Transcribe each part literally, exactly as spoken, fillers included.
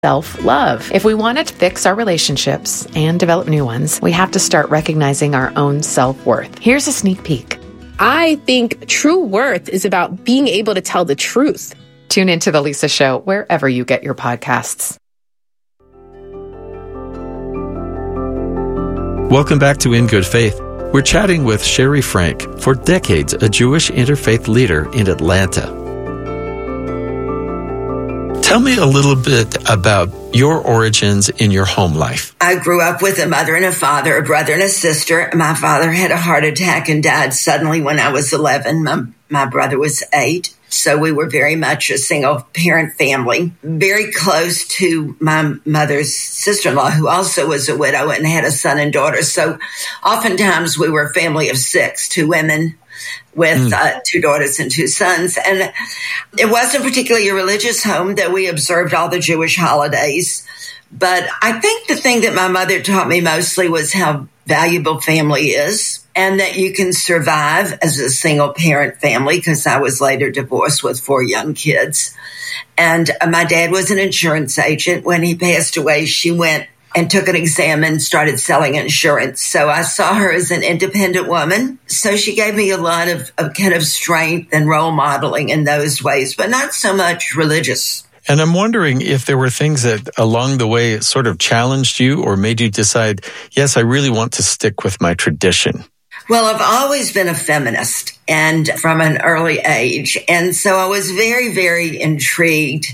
self-love. If we want to fix our relationships and develop new ones, we have to start recognizing our own self-worth. Here's a sneak peek. I think true worth is about being able to tell the truth. Tune into The Lisa Show wherever you get your podcasts. Welcome back to In Good Faith. We're chatting with Sherry Frank, for decades a Jewish interfaith leader in Atlanta. Tell me a little bit about your origins in your home life. I grew up with a mother and a father, a brother and a sister. My father had a heart attack and died suddenly when I was eleven. My, my brother was eight. So we were very much a single parent family, very close to my mother's sister-in-law, who also was a widow and had a son and daughter. So oftentimes we were a family of six, two women with mm. uh, two daughters and two sons. And it wasn't particularly a religious home, that we observed all the Jewish holidays. But I think the thing that my mother taught me mostly was how valuable family is, and that you can survive as a single parent family, because I was later divorced with four young kids. And uh, my dad was an insurance agent. When he passed away, she went and took an exam and started selling insurance. So I saw her as an independent woman. So she gave me a lot of, of kind of strength and role modeling in those ways, but not so much religious. And I'm wondering if there were things that along the way sort of challenged you or made you decide, yes, I really want to stick with my tradition. Well, I've always been a feminist, and from an early age. And so I was very, very intrigued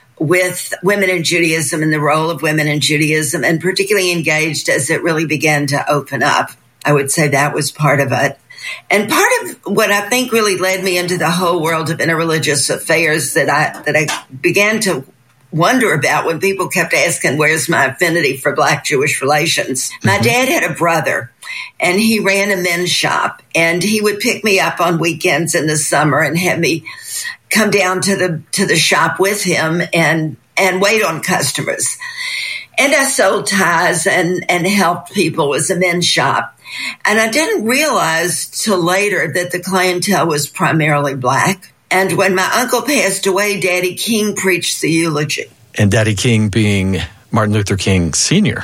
with women in Judaism and the role of women in Judaism, and particularly engaged as it really began to open up. I would say that was part of it. And part of what I think really led me into the whole world of interreligious affairs that I that I began to wonder about when people kept asking, where's my affinity for Black Jewish relations? Mm-hmm. My dad had a brother, and he ran a men's shop, and he would pick me up on weekends in the summer and have me come down to the to the shop with him and and wait on customers. And I sold ties and, and helped people as a men's shop. And I didn't realize till later that the clientele was primarily Black. And when my uncle passed away, Daddy King preached the eulogy. And Daddy King being Martin Luther King Senior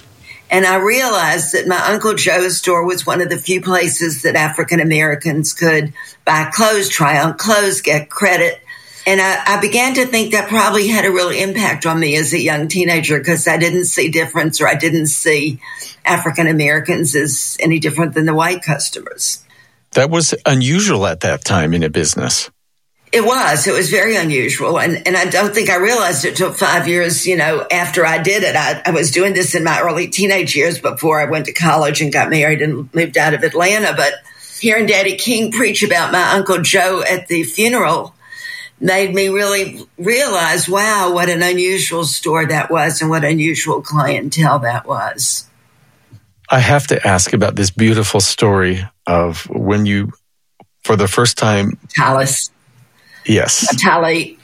And I realized that my Uncle Joe's store was one of the few places that African Americans could buy clothes, try on clothes, get credit. And I, I began to think that probably had a real impact on me as a young teenager, because I didn't see difference, or I didn't see African Americans as any different than the white customers. That was unusual at that time in a business. It was. It was very unusual. And, and I don't think I realized it till five years, you know, after I did it. I, I was doing this in my early teenage years before I went to college and got married and moved out of Atlanta. But hearing Daddy King preach about my Uncle Joe at the funeral made me really realize, wow, what an unusual store that was, and what unusual clientele that was. I have to ask about this beautiful story of when you, for the first time... Talis. Yes. Tali.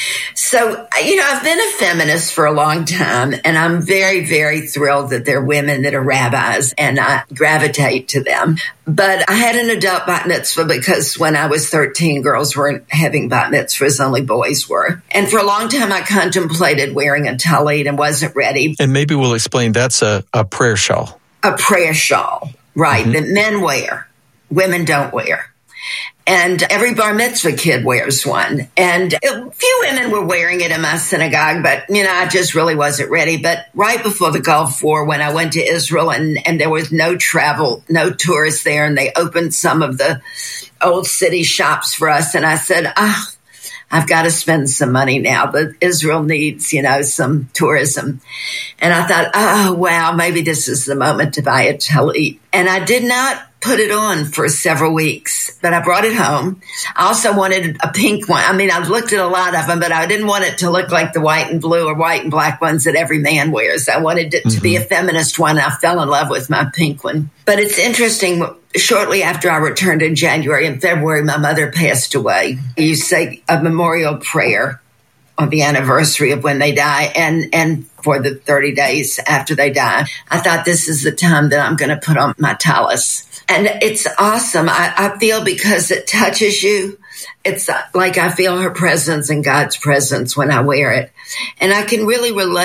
So, you know, I've been a feminist for a long time, and I'm very, very thrilled that there are women that are rabbis, and I gravitate to them. But I had an adult bat mitzvah because when I was thirteen, girls weren't having bat mitzvahs, only boys were. And for a long time, I contemplated wearing a talit and wasn't ready. And maybe we'll explain that's a, a prayer shawl. A prayer shawl, right, mm-hmm. that men wear, women don't wear. And every bar mitzvah kid wears one. And a few women were wearing it in my synagogue, but, you know, I just really wasn't ready. But right before the Gulf War, when I went to Israel and, and there was no travel, no tourists there, and they opened some of the old city shops for us. And I said, ah, oh, I've got to spend some money now, but Israel needs, you know, some tourism. And I thought, oh, wow, maybe this is the moment to buy a talit. And I did not put it on for several weeks, but I brought it home. I also wanted a pink one. I mean, I've looked at a lot of them, but I didn't want it to look like the white and blue or white and black ones that every man wears. I wanted it mm-hmm. to be a feminist one. I fell in love with my pink one. But it's interesting. Shortly after I returned in January and February, my mother passed away. You say a memorial prayer on the anniversary of when they die and, and for the thirty days after they die. I thought, this is the time that I'm going to put on my talis. And it's awesome. I, I feel because it touches you it's like I feel her presence and God's presence when I wear it. And I can really relate